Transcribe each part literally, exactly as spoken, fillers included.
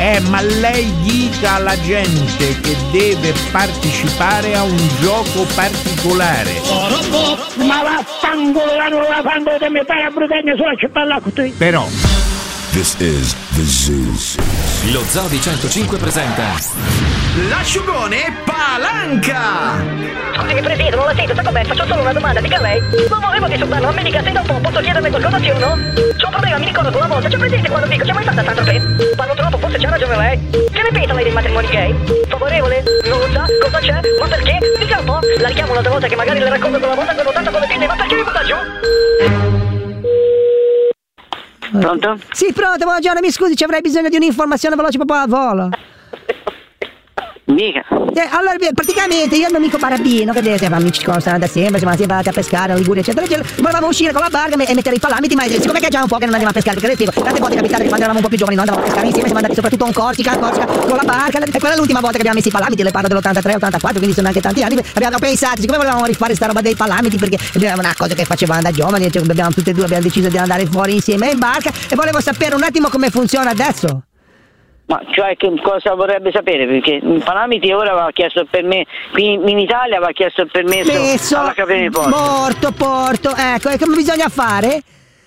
Eh, ma lei dica alla gente che deve partecipare a un gioco particolare. Ma vaffanculo, non la fanno di me fare a brutenne sulla città con te. Però This is the Zoo. Lo Zoo di centocinque presenta l'asciugone Palanca. Scusi Presidente, non la sento, sta com'è? Faccio solo una domanda, dica lei. Non volevo disturbarlo, ma mi dica se dopo posso chiederle qualcosa, sì o no? C'ho un problema, mi ricordo una volta, c'è presente quando dico, c'è mai stata tanto tempo? Parlo troppo, forse c'ha ragione lei. Che ne pensa lei dei matrimoni gay? Favorevole? Non lo sa? Cosa c'è? Ma perché? Dica un po'. La richiamo un'altra volta che magari le racconto quella volta quando tanto come pinne, ma perché mi butta giù? Pronto? Sì, pronto, buongiorno, mi scusi, ci avrei bisogno di un'informazione veloce proprio al volo. Dica. Eh, allora, praticamente io e il mio amico Barabino, vedete, amici che stanno da sempre, siamo sempre andati a pescare, a Liguria, eccetera, eccetera. Volevamo uscire con la barca e mettere i palamiti, ma siccome che è già un po' che non andiamo a pescare, perché le spiego, tante volte è capitato che quando eravamo un po' più giovani noi andavamo a pescare insieme, siamo andati soprattutto a un Corsica, a Corsica con la barca, e quella è l'ultima volta che abbiamo messo i palamiti, le parlo dell'ottantatré ottantaquattro, quindi sono anche tanti anni. Abbiamo pensato, siccome volevamo rifare sta roba dei palamiti, perché era una cosa che facevamo da giovani, cioè, abbiamo tutte e due abbiamo deciso di andare fuori insieme in barca e volevo sapere un attimo come funziona adesso. Ma cioè che cosa vorrebbe sapere? Perché il Palamiti ora va chiesto il permesso, qui in Italia va chiesto il permesso Messo, alla Capitale di Porto. Porto, Porto, ecco, e come bisogna fare?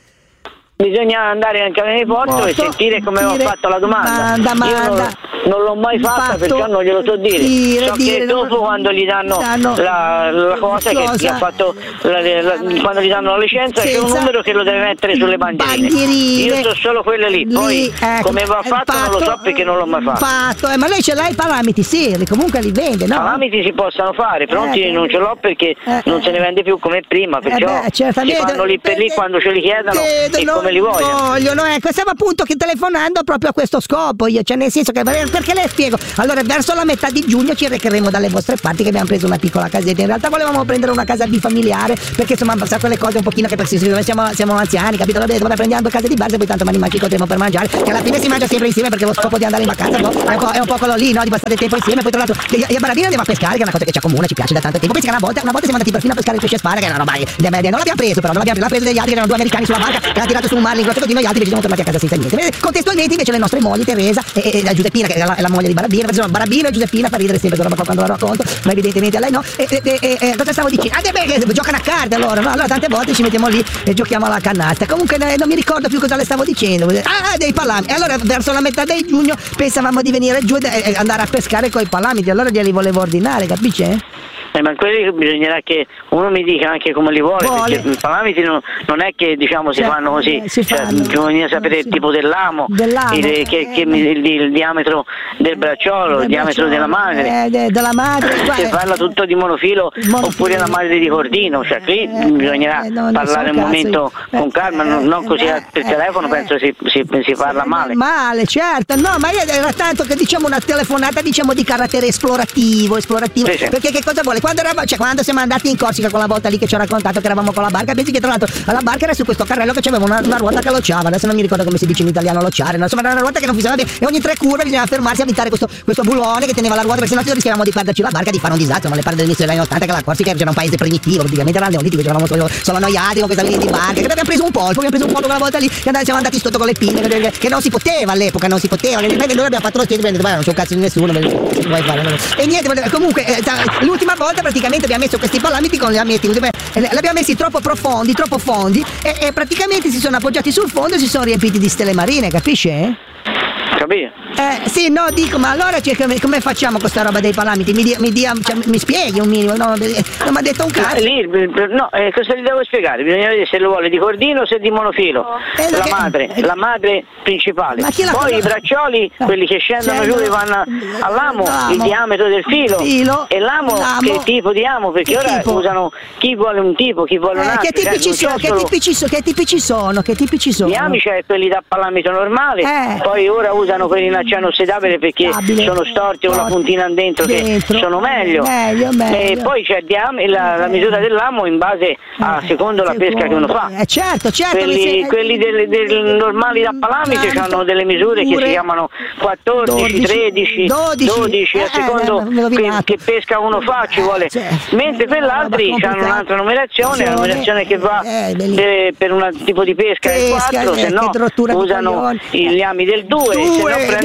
Bisogna andare al Capitale di Porto Porto, e sentire come ho dire, fatto la domanda. Manda, manda. Io non, non l'ho mai fatta, Fatto, perciò non glielo so dire. dire so dire, che dopo non, quando gli danno, danno la, la cosa, cosa che gli ha fatto la, la, quando gli danno la licenza, c'è un numero che lo deve mettere sulle bandierine. bandierine. Io so solo quelle lì, poi lì, ecco, come va fatto, fatto non lo so perché non l'ho mai fatto. Fatto, eh, ma lei ce l'ha i palamiti, sì, comunque li vende, no? Palamiti si possono fare, pronti eh, non ce l'ho perché eh, non se ne vende più come prima, perciò eh beh, si fanno lì per lì eh, quando ce li chiedono eh, e come li vogliono. No, ecco, stavo appunto che telefonando proprio a questo scopo io, cioè nel senso che, perché le spiego, allora verso la metà di giugno ci recheremo dalle vostre parti che abbiamo preso una piccola casetta, in realtà volevamo prendere una casa bifamiliare perché insomma sa quelle cose un pochino che perché siamo, siamo anziani, capito? Vabbè, vabbè, prendiamo due case di base, poi tanto mani mangi incontriamo per mangiare, che alla fine si mangia sempre insieme perché lo scopo di andare in vacanza, no? È un po', è un po' quello lì, no? Di passare tempo insieme, poi tra l'altro io e Barabino andiamo a pescare, che è una cosa che ci accomuna, ci piace da tanto tempo. Pensi che una volta, una volta siamo andati perfino a pescare il pesce spara, che è una roba di media, non l'abbiamo preso però, non l'abbiamo preso degli altri che erano due americani sulla barca, che hanno tirato su un marlin, così noi altri ci siamo tornati a casa senza niente. Contestualmente invece le nostre mogli Teresa e, e la Giuseppina, che è la, è la moglie di Barabino, perché sono Barabino e Giuseppina, fa ridere sempre quando, quando la racconto, ma evidentemente a lei no. E, e, e, e cosa stavo dicendo? Ah, beh, giocano a carte allora, no? Allora tante volte ci mettiamo lì e giochiamo alla cannasta. Comunque eh, non mi ricordo più cosa le stavo dicendo. Ah, dei palamiti. Allora verso la metà di giugno pensavamo di venire giù e, e andare a pescare coi palamiti, allora glieli volevo ordinare, capisce? Eh, ma quelli bisognerà che uno mi dica anche come li vuole, vuole. Perché i palamiti non, non è che diciamo si cioè, fanno così, eh, si cioè, fanno. Bisogna sapere il tipo dell'amo, dell'amo il, eh, che, che, il, il diametro del bracciolo, del il diametro della madre, eh, de, della madre se parla tutto di monofilo, monofilo oppure la madre di cordino, cioè qui eh, bisognerà eh, no, parlare un cazzo, momento io. con calma, eh, non, non così eh, per eh, telefono, eh, penso si, si, si parla male. Male, certo, no, ma era tanto che diciamo una telefonata diciamo di carattere esplorativo, esplorativo, sì, sì. Perché che cosa vuole? Quando eravamo, cioè quando siamo andati in Corsica quella volta lì che ci ho raccontato che eravamo con la barca, pensi che tra l'altro la barca era su questo carrello che c'aveva una, una ruota che lociava, adesso non mi ricordo come si dice in italiano lociare, no? Insomma era una ruota che non funzionava bene e ogni tre curve bisognava fermarsi a avvitare questo, questo bulone che teneva la ruota, perché sennò rischiavamo di perderci la barca, di fare un disastro. Ma le parle dell'inizio degli anni ottanta che la Corsica era un paese primitivo, praticamente era neolitico, c'eravamo solo, solo noi altri con questa linea di barca, che abbiamo preso un polpo, abbiamo preso un polpo quella volta lì, che andati, siamo andati sotto con le pinne, che, che non si poteva all'epoca, non si poteva, che noi abbiamo fatto lo stesso, non c'è un cazzo di nessuno, vuoi fare, e niente, comunque eh, l'ultima volta praticamente abbiamo messo questi palamiti con le ammetti, li abbiamo messi troppo profondi, troppo fondi e, e praticamente si sono appoggiati sul fondo e si sono riempiti di stelle marine, capisce? Capito? Eh sì, no, dico, ma allora cioè, come, come facciamo con questa roba dei palamiti? Mi, dia, mi, dia, cioè, mi spieghi un minimo, no? Non mi ha detto un cazzo. Lì, no, eh, cosa gli devo spiegare? Bisogna vedere se lo vuole di cordino o se di monofilo. Eh, la che, madre, eh, la madre principale. Poi cosa... i braccioli, eh, quelli che scendono giù e vanno all'amo, l'amo, il diametro del filo, filo e l'amo, l'amo, che tipo di amo, perché che ora tipo? Usano chi vuole un tipo, chi vuole eh, un altro. Che tipici, so, che, solo... tipici so, che tipici sono? Che tipici sono? Gli ami c'è quelli da palamito normale, eh. Poi ora usano quelli in acciaio inossidabile perché Stabile. sono storti con una puntina dentro, dentro. Che sono meglio. Meglio, meglio. E poi c'è la, la misura dell'amo in base a secondo la pesca che uno fa. Eh, certo, certo. Quelli, quelli del, del normali da palamite hanno delle misure che si chiamano quattordici, tredici, dodici, a secondo eh, che, che pesca uno fa ci vuole. Mentre per l'altri hanno un'altra numerazione, la numerazione che va per, per un tipo di pesca è il quattro, se no usano gli ami del due, se no prendono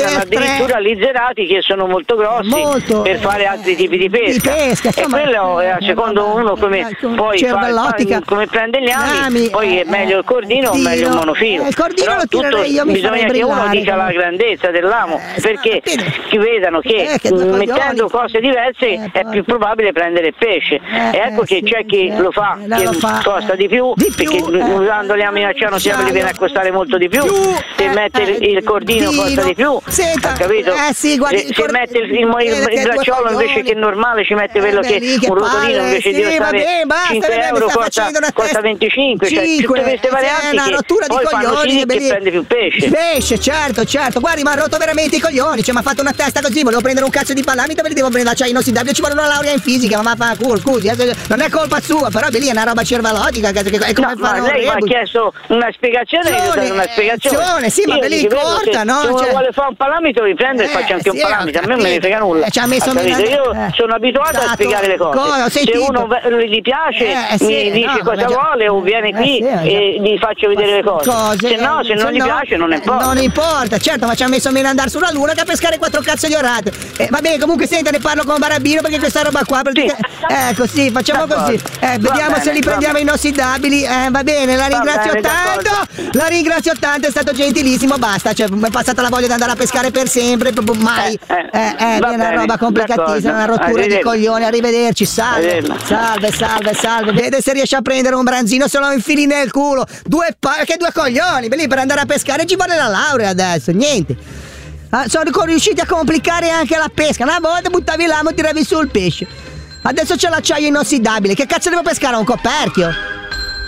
usano addirittura gli zerati che sono molto grossi molto, per fare altri tipi di pesca, di pesca e quello eh, secondo uno come poi fa, come prende gli ami, poi è meglio il cordino o meglio il monofilo. Il cordino però lo tirerei io, mi bisogna che uno dica la grandezza dell'amo, eh, perché ci vedano che, eh, che mettendo cose diverse eh, è più probabile prendere il pesce, eh, e ecco che sì, c'è chi eh, lo fa che lo fa, costa eh, di più, di perché più, eh, usando gli ami in acciaio sempre viene a costare molto di più, più se eh, mette eh, il cordino dino, costa di più, senta, capito? Eh, sì, guardi, se, se mette il, il, il, il bracciolo invece che normale ci mette quello eh, che, che un rotolino palle, invece sì, di costare basta, cinque euro costa, costa venticinque, cioè tutte queste varianti che poi fanno sì che prende più pesce. Pesce, certo, certo. Guardi, ma ha rotto veramente i coglioni. Cioè, mi ha fatto una testa così. Volevo prendere un cazzo di palamita, me li devo prendere l'acciaio inossidabile. Ci vuole una laurea in fisica, ma fa culo, scusi. Non è colpa sua, però lì è una roba cervellotica. È come no, ma lei mi ha chiesto una spiegazione, io do una spiegazione. Sì, ma lì corta, no? Se uno cioè... vuole fare un palamito, vi prende e eh, faccia anche sì, un palamito. A me non me ne frega nulla. Ci ha messo io eh. sono abituato a spiegare le cose. Se uno gli piace, eh, sì, mi dice no, cosa vuole o viene qui eh, sì, e gli faccio vedere le cose. cose se no, se non gli no, piace non importa. Non importa, certo, ma ci ha messo meno andare sulla luna che a pescare quattro cazzo di orate. Eh, va bene, comunque senta, ne parlo con Barabino perché questa roba qua perché... sì. Ecco, sì, facciamo d'accordo. Così. Eh, vediamo bene, se li prendiamo inossidabili. Eh, va bene, la ringrazio bene, tanto. D'accordo. La ringrazio tanto, è stato gentilissimo, basta, cioè mi è passata la voglia di andare a pescare per sempre, proprio mai. Eh, eh, eh, eh è una roba complicatissima, una rottura di coglioni, arrivederci, salve. Salve, salve, salve. Vede se riesce a prendere un branzino, se lo infili nel culo. Due pa- che due coglioni, lì per andare a pescare ci vuole la laurea adesso, niente. Ah, sono riusciti a complicare anche la pesca. Una volta buttavi l'amo e tiravi su il pesce. Adesso c'è l'acciaio inossidabile. Che cazzo devo pescare? Un coperchio?